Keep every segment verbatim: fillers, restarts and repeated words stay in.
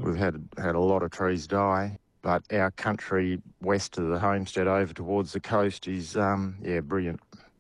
We've had had a lot of trees die, but our country west of the homestead over towards the coast is, um, yeah, brilliant.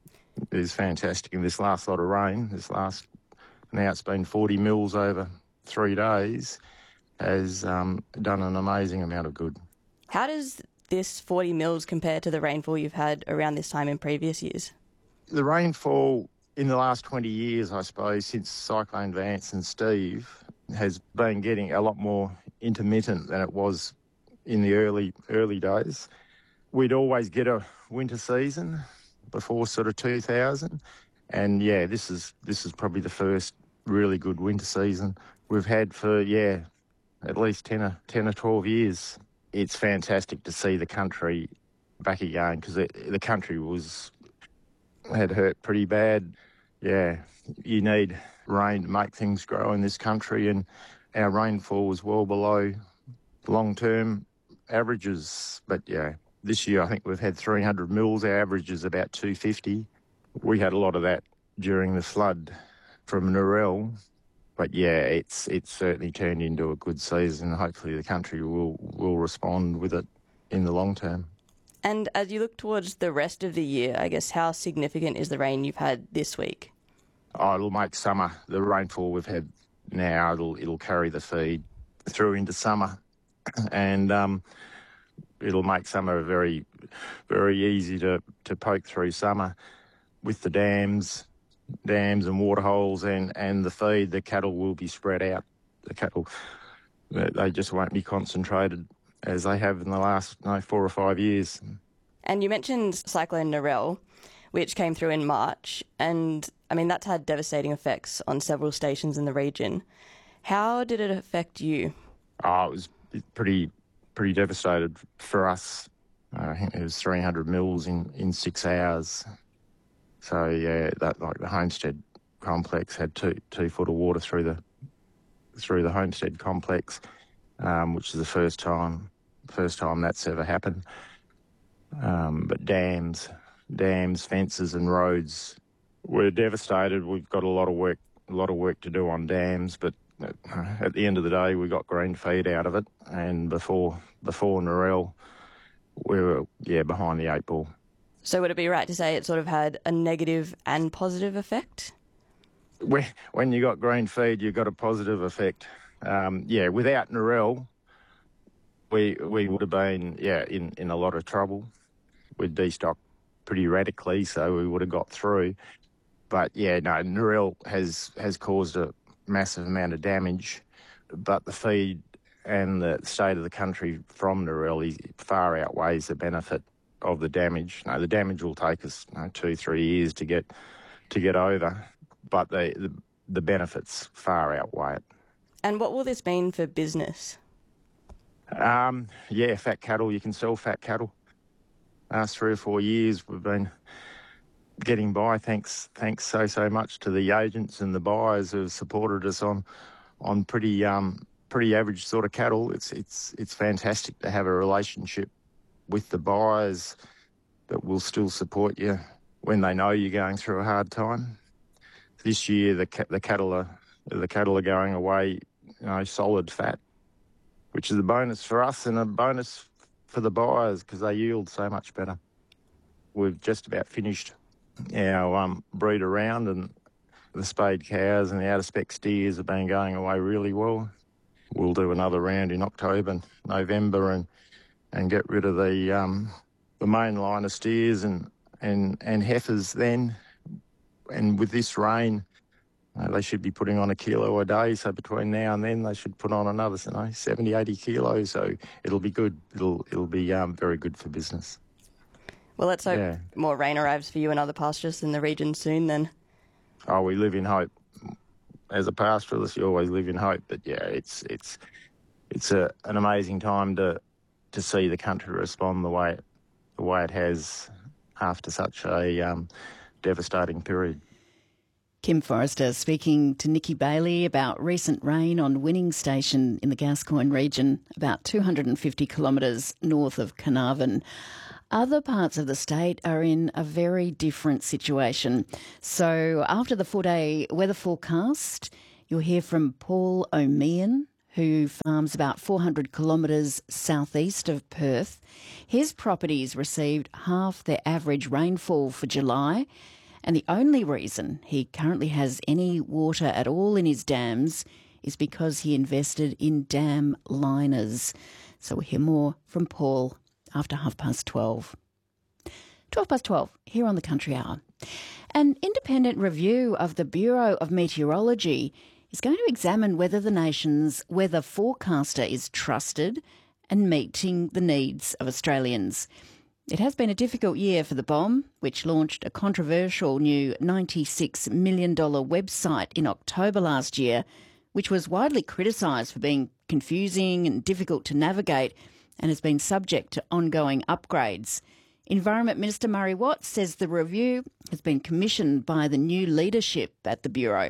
It is fantastic. And this last lot of rain, this last, now it's been forty mils over three days, has um, done an amazing amount of good. How does this forty mils compare to the rainfall you've had around this time in previous years? The rainfall in the last twenty years, I suppose, since Cyclone Vance and Steve, has been getting a lot more intermittent than it was in the early early days. We'd always get a winter season before sort of two thousand, and yeah, this is this is probably the first really good winter season we've had for yeah at least ten or ten or twelve years. It's fantastic to see the country back again, because the, the country was had hurt pretty bad. Yeah, you need rain to make things grow in this country, and our rainfall was well below long-term averages. But yeah, this year I think we've had three hundred mils. Our average is about two hundred fifty. We had a lot of that during the flood from Narelle. But yeah, it's it's certainly turned into a good season. Hopefully the country will, will respond with it in the long term. And as you look towards the rest of the year, I guess, how significant is the rain you've had this week? Oh, it'll make summer. The rainfall we've had now, it'll it'll carry the feed through into summer, and um, it'll make summer very, very easy to, to poke through summer with the dams, dams and waterholes, and, and the feed. The cattle will be spread out. The cattle, they just won't be concentrated as they have in the last no, four or five years. And you mentioned Cyclone Narelle, which came through in March, and I mean that's had devastating effects on several stations in the region. How did it affect you? Oh, it was pretty pretty devastated for us. Uh, I think it was three hundred mils in, in six hours. So yeah, that like the homestead complex had two two foot of water through the through the homestead complex, um, which is the first time first time that's ever happened. Um, but dams, dams, fences, and roads were devastated. We've got a lot of work a lot of work to do on dams, but at the end of the day, we got green feed out of it. And before before Narelle, we were yeah behind the eight ball. So would it be right to say it sort of had a negative and positive effect? When you got green feed, you got a positive effect. Um, yeah, without Narelle, we we would have been yeah in, in a lot of trouble. We'd destocked pretty radically, so we would have got through. But yeah, no, Narelle has has caused a massive amount of damage, but the feed and the state of the country from Narelle far outweighs the benefit of the damage. No, the damage will take us you know, two, three years to get to get over, but the, the the benefits far outweigh it. And what will this mean for business? Um, yeah, fat cattle. You can sell fat cattle. Last three or four years, we've been getting by thanks thanks so so much to the agents and the buyers who have supported us on on pretty um pretty average sort of cattle. It's it's it's fantastic to have a relationship with the buyers that will still support you when they know you're going through a hard time. This year, the the cattle are the cattle are going away, you know, solid fat, which is a bonus for us and a bonus for the buyers because they yield so much better. We've just about finished our um, breed around, and the spayed cows and the out-of-spec steers have been going away really well. We'll do another round in October, November, and and get rid of the um, the main line of steers and and and heifers then. And with this rain, uh, they should be putting on a kilo a day. So between now and then, they should put on another, you know, seventy, eighty kilos. So it'll be good. It'll it'll be um, very good for business. Well, let's hope yeah. more rain arrives for you and other pastures in the region soon then. Oh, we live in hope. As a pastoralist, you always live in hope. But yeah, it's it's it's a, an amazing time to to see the country respond the way the way it has after such a um, devastating period. Kim Forrester speaking to Nikki Bailey about recent rain on Winning Station in the Gascoyne region, about two hundred fifty kilometres north of Carnarvon. Other parts of the state are in a very different situation. So after the four-day weather forecast, you'll hear from Paul O'Meehan, who farms about four hundred kilometres southeast of Perth. His properties received half their average rainfall for July, and the only reason he currently has any water at all in his dams is because he invested in dam liners. So we'll hear more from Paul after half past twelve. twelve past twelve, here on the Country Hour. An independent review of the Bureau of Meteorology is going to examine whether the nation's weather forecaster is trusted and meeting the needs of Australians. It has been a difficult year for the B O M, which launched a controversial new ninety-six million dollars website in October last year, which was widely criticised for being confusing and difficult to navigate and has been subject to ongoing upgrades. Environment Minister Murray Watt says the review has been commissioned by the new leadership at the Bureau.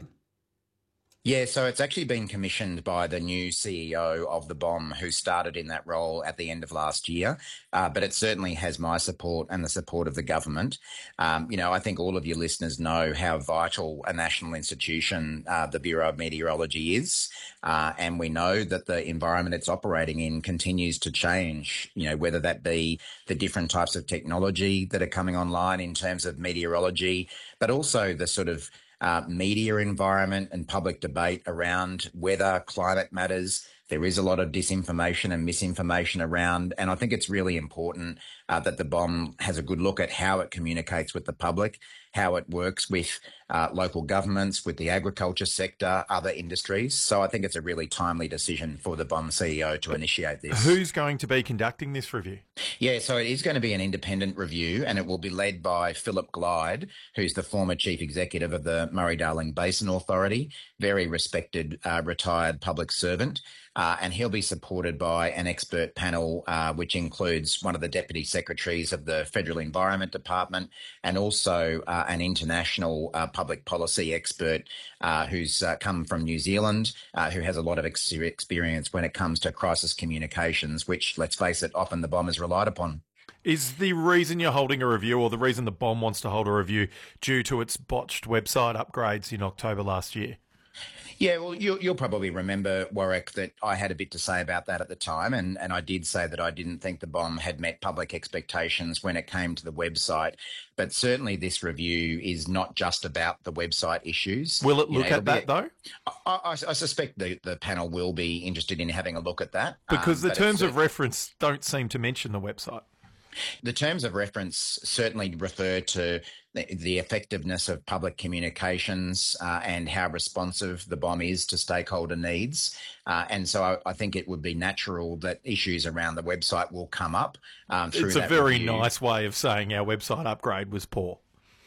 Yeah, so it's actually been commissioned by the new C E O of the B O M, who started in that role at the end of last year. Uh, but it certainly has my support and the support of the government. Um, you know, I think all of your listeners know how vital a national institution uh, the Bureau of Meteorology is. Uh, and we know that the environment it's operating in continues to change, you know, whether that be the different types of technology that are coming online in terms of meteorology, but also the sort of Uh, media environment and public debate around weather, climate matters. There is a lot of disinformation and misinformation around, and I think it's really important uh, that the B O M has a good look at how it communicates with the public, how it works with uh, local governments, with the agriculture sector, other industries. So I think it's a really timely decision for the B O M C E O to initiate this. Who's going to be conducting this review? Yeah, so it is going to be an independent review, and it will be led by Philip Glyde, who's the former chief executive of the Murray-Darling Basin Authority, very respected uh, retired public servant. Uh, and he'll be supported by an expert panel, uh, which includes one of the deputy secretaries of the Federal Environment Department and also uh, an international uh, public policy expert uh, who's uh, come from New Zealand, uh, who has a lot of ex- experience when it comes to crisis communications, which, let's face it, often the B O M is relied upon. Is the reason you're holding a review, or the reason the B O M wants to hold a review, due to its botched website upgrades in October last year? Yeah, well, you'll, you'll probably remember, Warwick, that I had a bit to say about that at the time, and, and I did say that I didn't think the B O M had met public expectations when it came to the website. But certainly this review is not just about the website issues. Will it look you know, at that, a, though? I, I, I suspect the, the panel will be interested in having a look at that. Because um, the terms of reference don't seem to mention the website. The terms of reference certainly refer to the, the effectiveness of public communications uh, and how responsive the B O M is to stakeholder needs. Uh, and so I, I think it would be natural that issues around the website will come up um, through It's a that very review. nice way of saying our website upgrade was poor.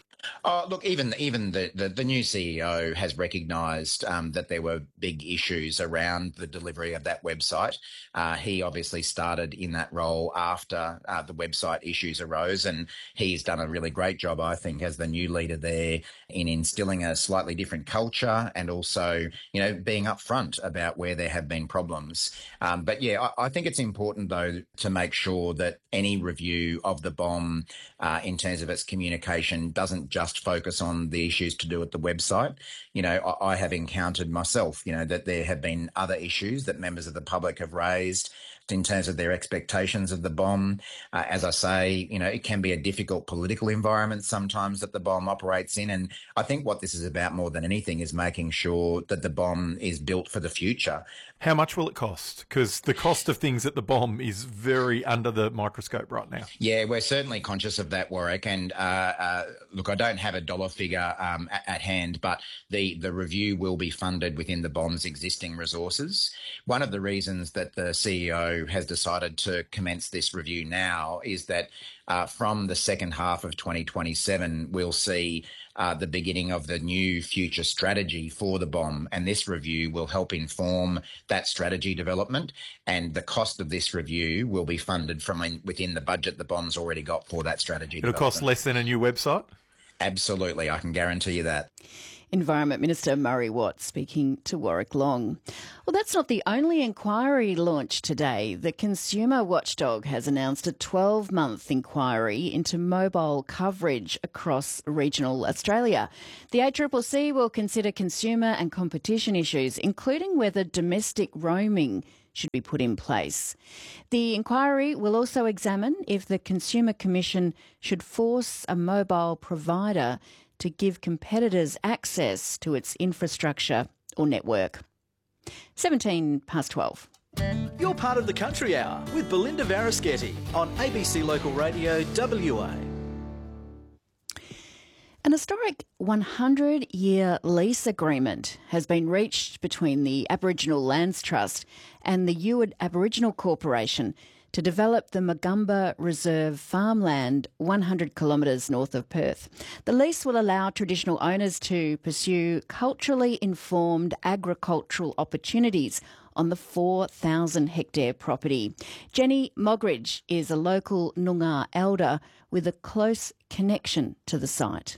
Oh, look, even even the, the, the new C E O has recognised um, that there were big issues around the delivery of that website. Uh, he obviously started in that role after uh, the website issues arose, and he's done a really great job, I think, as the new leader there in instilling a slightly different culture and also, you know, being upfront about where there have been problems. Um, but yeah, I, I think it's important, though, to make sure that any review of the B O M uh, in terms of its communication doesn't just focus on the issues to do with the website. You know, I, I have encountered myself, you know, that there have been other issues that members of the public have raised in terms of their expectations of the B O M. Uh, as I say, you know, it can be a difficult political environment sometimes that the B O M operates in. And I think what this is about more than anything is making sure that the B O M is built for the future. How much will it cost? Because the cost of things at the B O M is very under the microscope right now. Yeah, we're certainly conscious of that, Warwick. And uh, uh, look, I don't have a dollar figure um, at, at hand, but the, the review will be funded within the B O M's existing resources. One of the reasons that the C E O has decided to commence this review now is that uh, from the second half of twenty twenty-seven, we'll see uh, the beginning of the new future strategy for the B O M, and this review will help inform that strategy development, and the cost of this review will be funded from in, within the budget the B O M's already got for that strategy It'll development. cost less than a new website? Absolutely, I can guarantee you that. Environment Minister Murray Watt speaking to Warwick Long. Well, that's not the only inquiry launched today. The consumer watchdog has announced a twelve-month inquiry into mobile coverage across regional Australia. The A C C C will consider consumer and competition issues, including whether domestic roaming should be put in place. The inquiry will also examine if the Consumer Commission should force a mobile provider to give competitors access to its infrastructure or network. seventeen past twelve. You're part of the Country Hour with Belinda Varischetti on A B C Local Radio W A. An historic one hundred year lease agreement has been reached between the Aboriginal Lands Trust and the Ewart Aboriginal Corporation to develop the Magumba Reserve farmland one hundred kilometres north of Perth. The lease will allow traditional owners to pursue culturally informed agricultural opportunities on the four thousand hectare property. Jenny Mogridge is a local Noongar elder with a close connection to the site.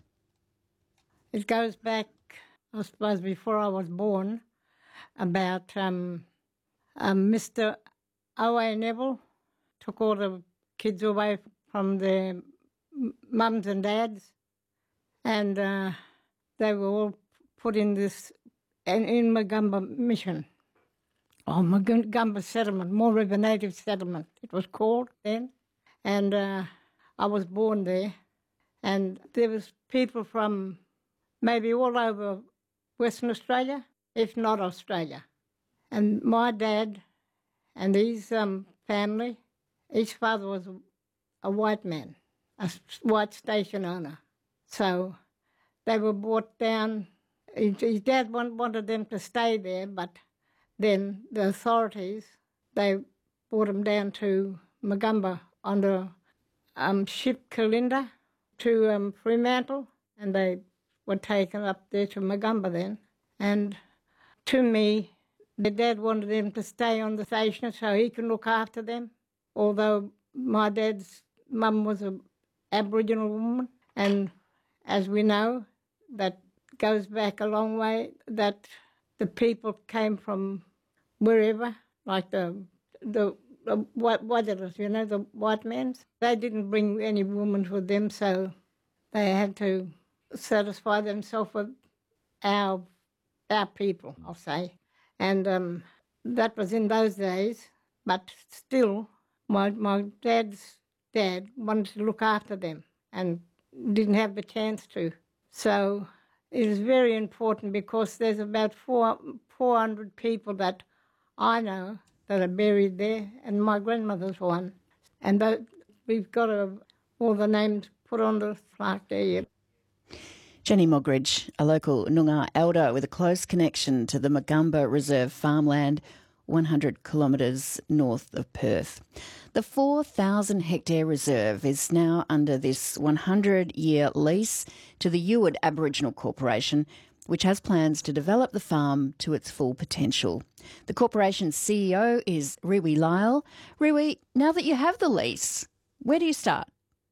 It goes back, I suppose, before I was born, about um, um, Mister Owen Neville took all the kids away from their mums and dads, and uh, they were all put in this, in, in Magumba Mission, or Magumba Settlement, Moore River Native Settlement, it was called then. And uh, I was born there, and there was people from maybe all over Western Australia, if not Australia. And my dad and his um, family, his father was a, a white man, a white station owner. So they were brought down. His, his dad want, wanted them to stay there, but then the authorities, they brought them down to Magumba on the um, ship Kalinda to um, Fremantle, and they were taken up there to Magumba then. And to me, the dad wanted them to stay on the station so he can look after them, although my dad's mum was an Aboriginal woman, and as we know, that goes back a long way, that the people came from wherever, like the the, the white, white, you know, the white men. They didn't bring any women with them, so they had to satisfy themselves with our our people, I'll say. And um, that was in those days, but still, my my dad's dad wanted to look after them and didn't have the chance to. So it is very important because there's about four, 400 people that I know that are buried there, and my grandmother's one. And that, we've got a, all the names put on the plaque there. Jenny Mogridge, a local Noongar elder with a close connection to the Magumba Reserve farmland, one hundred kilometres north of Perth. The four thousand hectare reserve is now under this one hundred year lease to the Ewart Aboriginal Corporation, which has plans to develop the farm to its full potential. The corporation's C E O is Riwi Lyle. Riwi, now that you have the lease, where do you start?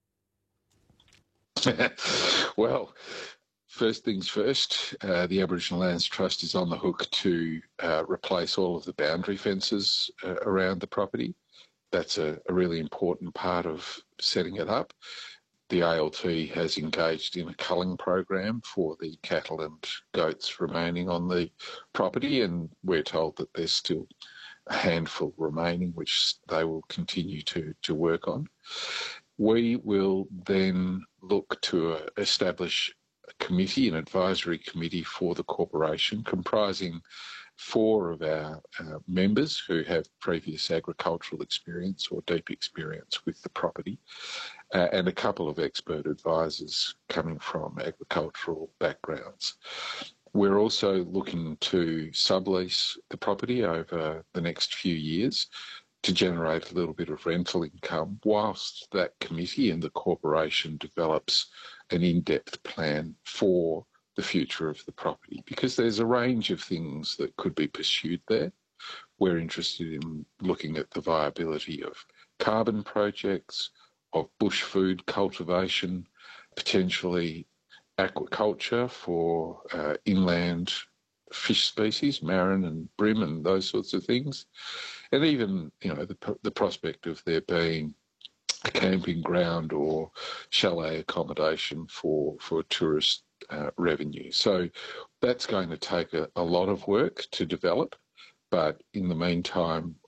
Well, first things first, uh, the Aboriginal Lands Trust is on the hook to uh, replace all of the boundary fences uh, around the property. That's a, a really important part of setting it up. The A L T has engaged in a culling program for the cattle and goats remaining on the property, and we're told that there's still a handful remaining, which they will continue to, to work on. We will then look to uh, establish a committee, an advisory committee for the corporation, comprising four of our uh, members who have previous agricultural experience or deep experience with the property, uh, and a couple of expert advisors coming from agricultural backgrounds. We're also looking to sublease the property over the next few years to generate a little bit of rental income whilst that committee and the corporation develops an in-depth plan for the future of the property, because there's a range of things that could be pursued there. We're interested in looking at the viability of carbon projects, of bush food cultivation, potentially aquaculture, for uh, inland fish species, marron and bream and those sorts of things. And even, you know, the, the prospect of there being a camping ground or chalet accommodation for, for tourist uh, revenue. So that's going to take a, a lot of work to develop. But in the meantime,